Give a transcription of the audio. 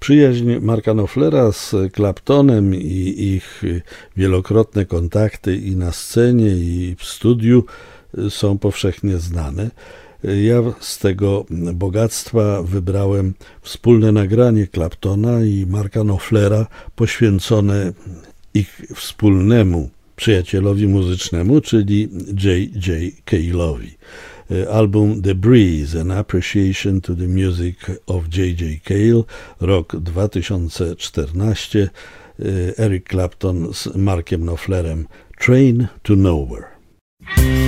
Przyjaźń Marka Knopflera z Claptonem i ich wielokrotne kontakty i na scenie, i w studiu są powszechnie znane. Ja z tego bogactwa wybrałem wspólne nagranie Claptona i Marka Knopflera poświęcone ich wspólnemu przyjacielowi muzycznemu, czyli J.J. Cale'owi. Album The Breeze, An Appreciation to the Music of J.J. Cale, rok 2014, Eric Clapton z Markiem Knopflerem, Train to Nowhere.